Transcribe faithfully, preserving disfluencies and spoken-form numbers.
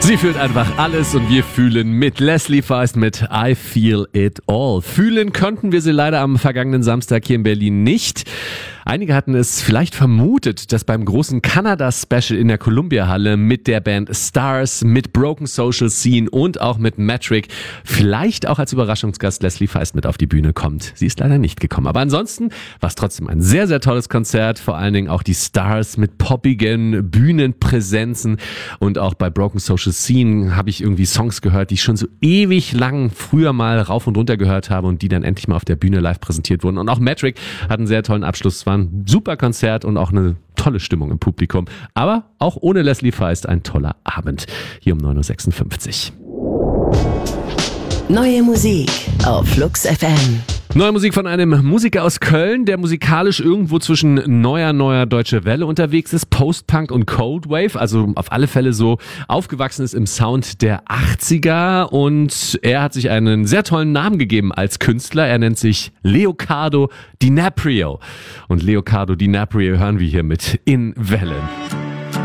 Sie fühlt einfach alles und wir fühlen mit. Leslie Feist mit I Feel It All. Fühlen konnten wir sie leider am vergangenen Samstag hier in Berlin nicht. Einige hatten es vielleicht vermutet, dass beim großen Kanada-Special in der Columbia-Halle mit der Band Stars, mit Broken Social Scene und auch mit Metric vielleicht auch als Überraschungsgast Leslie Feist mit auf die Bühne kommt. Sie ist leider nicht gekommen. Aber ansonsten war es trotzdem ein sehr, sehr tolles Konzert. Vor allen Dingen auch die Stars mit poppigen Bühnenpräsenzen. Und auch bei Broken Social Scene habe ich irgendwie Songs gehört, die ich schon so ewig lang früher mal rauf und runter gehört habe und die dann endlich mal auf der Bühne live präsentiert wurden. Und auch Metric hat einen sehr tollen Abschluss. Es war ein super Konzert und auch eine tolle Stimmung im Publikum. Aber auch ohne Leslie Feist ein toller Abend. Hier um neun Uhr sechsundfünfzig. Neue Musik auf Flux F M. Neue Musik von einem Musiker aus Köln, der musikalisch irgendwo zwischen neuer, neuer Deutsche Welle unterwegs ist, Post-Punk und Cold Wave, also auf alle Fälle so aufgewachsen ist im Sound der achtziger und er hat sich einen sehr tollen Namen gegeben als Künstler. Er nennt sich Leocardo DiNaprio und Leocardo DiNaprio hören wir hier mit In Wellen.